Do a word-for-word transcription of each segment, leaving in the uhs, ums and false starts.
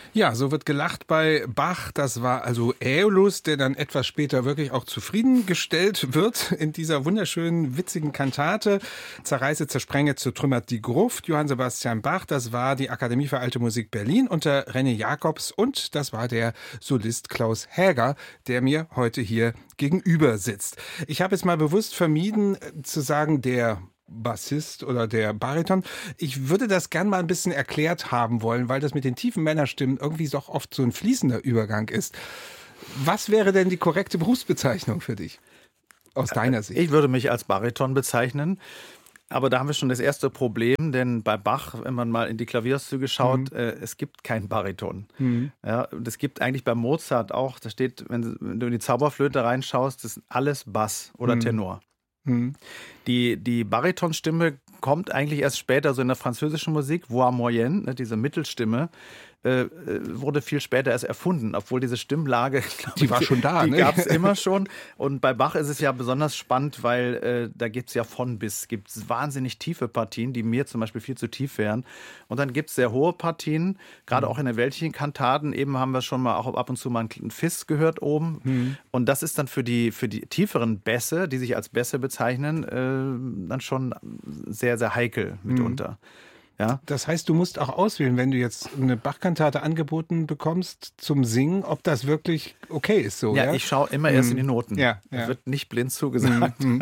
Ja, so wird gelacht bei Bach. Das war also Äolus, der dann etwas später wirklich auch zufriedengestellt wird in dieser wunderschönen, witzigen Kantate. Zerreiße, zersprenge, zertrümmert die Gruft. Johann Sebastian Bach, das war die Akademie für Alte Musik Berlin unter René Jacobs und das war der Solist Klaus Häger, der mir heute hier gegenüber sitzt. Ich habe es mal bewusst vermieden zu sagen, der Bassist oder der Bariton. Ich würde das gern mal ein bisschen erklärt haben wollen, weil das mit den tiefen Männerstimmen irgendwie doch oft so ein fließender Übergang ist. Was wäre denn die korrekte Berufsbezeichnung für dich aus deiner Sicht? Ich würde mich als Bariton bezeichnen. Aber da haben wir schon das erste Problem, denn bei Bach, wenn man mal in die Klavierauszüge schaut, mhm. äh, es gibt keinen Bariton. Mhm. Ja, und es gibt eigentlich bei Mozart auch, da steht, wenn, wenn du in die Zauberflöte reinschaust, das ist alles Bass oder mhm. Tenor. Mhm. Die, die Baritonstimme kommt eigentlich erst später, so in der französischen Musik, voix moyenne, ne, diese Mittelstimme, äh, wurde viel später erst erfunden, obwohl diese Stimmlage, die ich, war schon da, die ne? gab es immer schon. Und bei Bach ist es ja besonders spannend, weil äh, da gibt es ja von bis, gibt es wahnsinnig tiefe Partien, die mir zum Beispiel viel zu tief wären. Und dann gibt es sehr hohe Partien, gerade mhm. auch in den weltlichen Kantaten. Eben haben wir schon mal auch ab und zu mal einen Fis gehört oben. Mhm. Und das ist dann für die, für die tieferen Bässe, die sich als Bässe bezeichnen, äh, dann schon sehr, sehr heikel mitunter. Mhm. Ja. Das heißt, du musst auch auswählen, wenn du jetzt eine Bach-Kantate angeboten bekommst zum Singen, ob das wirklich okay ist. So, ja, ja? Ich schaue immer erst in die Noten. Ja, ja. Das wird nicht blind zugesagt. Mhm.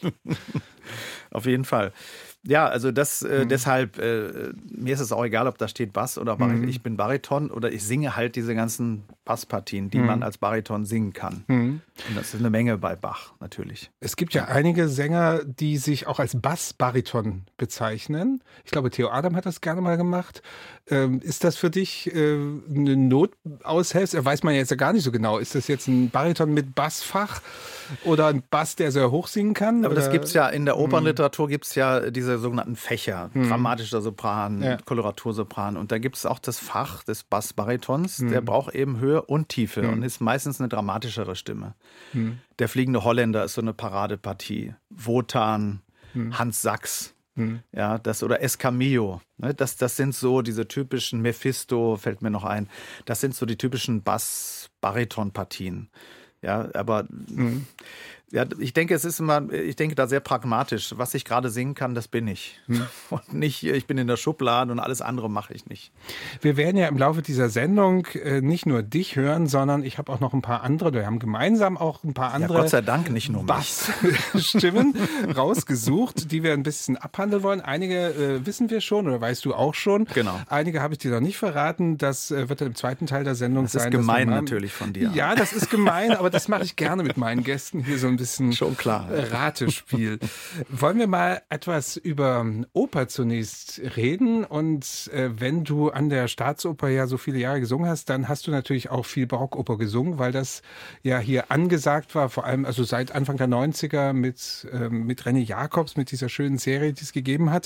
Auf jeden Fall. Ja, also das äh, mhm. deshalb, äh, mir ist es auch egal, ob da steht Bass oder Bariton. Mhm. Ich bin Bariton oder ich singe halt diese ganzen Basspartien, die mhm. man als Bariton singen kann. Mhm. Und das ist eine Menge bei Bach natürlich. Es gibt ja einige Sänger, die sich auch als Bass-Bariton bezeichnen. Ich glaube, Theo Adam hat das gerne mal gemacht. Ähm, ist das für dich äh, eine Notaushilfe? Weiß man jetzt ja gar nicht so genau. Ist das jetzt ein Bariton mit Bassfach oder ein Bass, der sehr hoch singen kann? Aber oder? Das gibt es ja in der Opernliteratur, gibt es ja diese sogenannten Fächer. Hm. Dramatischer Sopran, ja. Koloratursopran. Und da gibt es auch das Fach des Bassbaritons. Hm. Der braucht eben Höhe und Tiefe hm. und ist meistens eine dramatischere Stimme. Hm. Der fliegende Holländer ist so eine Paradepartie. Wotan, hm. Hans Sachs. Hm. Ja, das oder Escamillo, ne, das, das sind so diese typischen, Mephisto fällt mir noch ein, das sind so die typischen Bass-Bariton-Partien. Ja, aber mhm. ja, ich denke, es ist immer, ich denke da sehr pragmatisch. Was ich gerade singen kann, das bin ich. Mhm. Und nicht, ich bin in der Schublade und alles andere mache ich nicht. Wir werden ja im Laufe dieser Sendung äh, nicht nur dich hören, sondern ich habe auch noch ein paar andere, wir haben gemeinsam auch ein paar andere ja, Gott sei Dank nicht nur Bassstimmen rausgesucht, die wir ein bisschen abhandeln wollen. Einige äh, wissen wir schon oder weißt du auch schon. Genau. Einige habe ich dir noch nicht verraten. Das äh, wird dann im zweiten Teil der Sendung das sein. Das ist gemein natürlich von dir. Ja, das ist gemein, aber das mache ich gerne mit meinen Gästen. Hier so ein bisschen schon klar. Ratespiel. Wollen wir mal etwas über Oper zunächst reden? Und äh, wenn du an der Staatsoper ja so viele Jahre gesungen hast, dann hast du natürlich auch viel Barockoper gesungen, weil das ja hier angesagt war, vor allem also seit Anfang der neunziger mit, äh, mit René Jacobs, mit dieser schönen Serie, die es gegeben hat.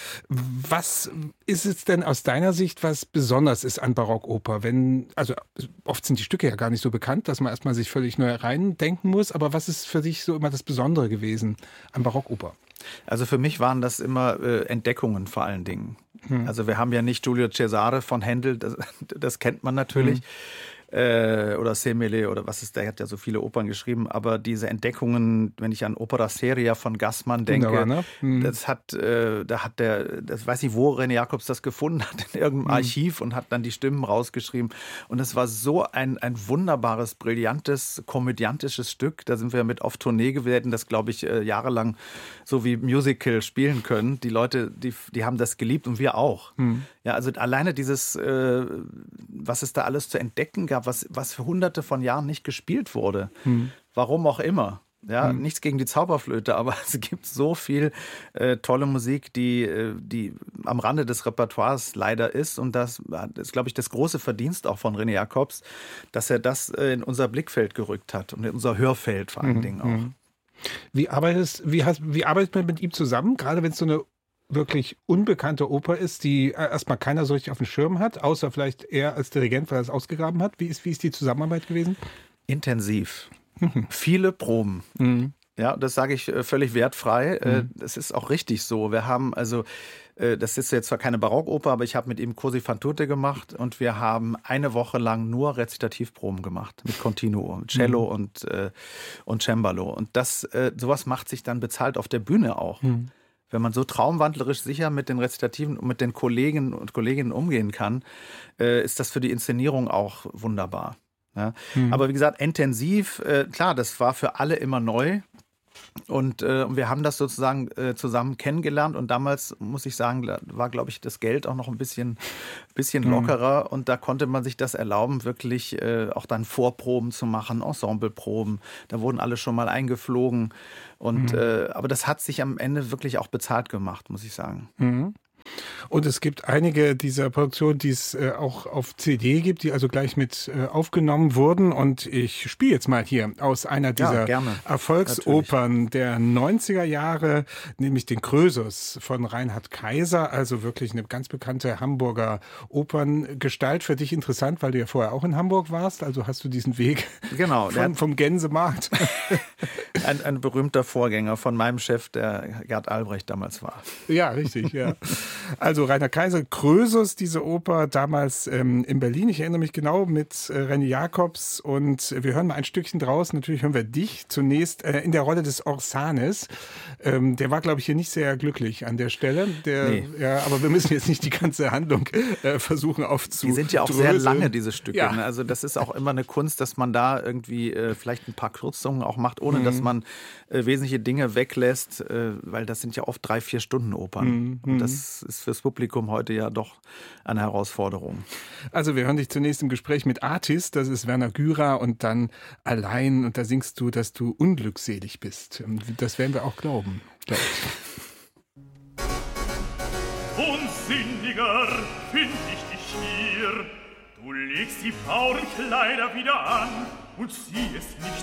Was ist es denn aus deiner Sicht, was besonders ist an Barockoper? Wenn, also oft sind die Stücke ja gar nicht so bekannt, dass man erstmal sich völlig neu reindenken muss, aber was ist für dich so immer das Besondere gewesen an Barockoper? Also für mich waren das immer äh, Entdeckungen vor allen Dingen. Hm. Also wir haben ja nicht Giulio Cesare von Händel, das, das kennt man natürlich. Hm. Äh, oder Semele oder was ist, der hat ja so viele Opern geschrieben, aber diese Entdeckungen, wenn ich an Opera Seria von Gassmann denke, Wunderbar, ne? mhm. das hat, äh, da hat der, das weiß nicht, wo René Jacobs das gefunden hat, in irgendeinem mhm. Archiv und hat dann die Stimmen rausgeschrieben und es war so ein, ein wunderbares, brillantes, komödiantisches Stück, da sind wir mit auf Tournee gewesen, das glaube ich äh, jahrelang so wie Musical spielen können, die Leute, die, die haben das geliebt und wir auch. Mhm. Ja, also alleine dieses, äh, was es da alles zu entdecken gab, was, was für hunderte von Jahren nicht gespielt wurde. Hm. Warum auch immer. Ja, hm. Nichts gegen die Zauberflöte, aber es gibt so viel äh, tolle Musik, die, äh, die am Rande des Repertoires leider ist. Und das ist, glaube ich, das große Verdienst auch von René Jacobs, dass er das äh, in unser Blickfeld gerückt hat und in unser Hörfeld vor allen hm. Dingen auch. Wie arbeitest, wie hast, wie arbeitet man mit ihm zusammen, gerade wenn es so eine wirklich unbekannte Oper ist, die erstmal keiner so richtig auf dem Schirm hat, außer vielleicht er als Dirigent, weil er es ausgegraben hat. Wie ist, wie ist die Zusammenarbeit gewesen? Intensiv. Mhm. Viele Proben. Mhm. Ja, das sage ich völlig wertfrei. Mhm. Das ist auch richtig so. Wir haben also Das ist jetzt zwar keine Barockoper, aber ich habe mit ihm Così fan tutte gemacht und wir haben eine Woche lang nur Rezitativproben gemacht mit Continuo, mit Cello mhm. und, äh, und Cembalo. Und das, äh, sowas macht sich dann bezahlt auf der Bühne auch. Mhm. Wenn man so traumwandlerisch sicher mit den Rezitativen und mit den Kollegen und Kolleginnen umgehen kann, äh, ist das für die Inszenierung auch wunderbar. Ja? Mhm. Aber wie gesagt, intensiv, äh, klar, das war für alle immer neu. Und äh, wir haben das sozusagen äh, zusammen kennengelernt und damals, muss ich sagen, war, glaube ich, das Geld auch noch ein bisschen, bisschen lockerer mhm. und da konnte man sich das erlauben, wirklich äh, auch dann Vorproben zu machen, Ensembleproben. Da wurden alle schon mal eingeflogen und mhm. äh, aber das hat sich am Ende wirklich auch bezahlt gemacht, muss ich sagen. Mhm. Und es gibt einige dieser Produktionen, die es äh, auch auf C D gibt, die also gleich mit äh, aufgenommen wurden. Und ich spiele jetzt mal hier aus einer dieser ja, Erfolgsopern Natürlich. der neunziger Jahre, nämlich den Krösus von Reinhard Kaiser. Also wirklich eine ganz bekannte Hamburger Operngestalt. Für dich interessant, weil du ja vorher auch in Hamburg warst. Also hast du diesen Weg genau, von, vom Gänsemarkt. ein, ein berühmter Vorgänger von meinem Chef, der Gerd Albrecht damals war. Ja, richtig, ja. Also Reinhard Kaiser, Krösus, diese Oper, damals ähm, in Berlin, ich erinnere mich genau, mit äh, René Jacobs und wir hören mal ein Stückchen draus, natürlich hören wir dich zunächst äh, in der Rolle des Orsanes. Ähm, der war, glaube ich, hier nicht sehr glücklich an der Stelle, der, nee. ja, aber wir müssen jetzt nicht die ganze Handlung äh, versuchen aufzudröseln. Die sind ja auch sehr lange, diese Stücke, ja. ne? Also das ist auch immer eine Kunst, dass man da irgendwie äh, vielleicht ein paar Kürzungen auch macht, ohne mhm. dass man äh, wesentliche Dinge weglässt, äh, weil das sind ja oft drei, vier Stunden Opern mhm. und das ist fürs Publikum heute ja doch eine Herausforderung. Also wir hören dich zunächst im Gespräch mit Artis, das ist Werner Gürer und dann Allein und da singst du, dass du unglückselig bist. Das werden wir auch glauben, glaube ich. Unsinniger find ich dich hier. Du legst die faulen Kleider wieder an und siehst nicht